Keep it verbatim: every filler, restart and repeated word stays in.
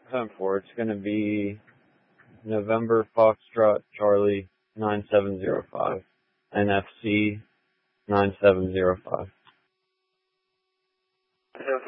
ten four. It's going to be November Foxtrot Charlie nine seven zero five. N F C nine seven zero five. ten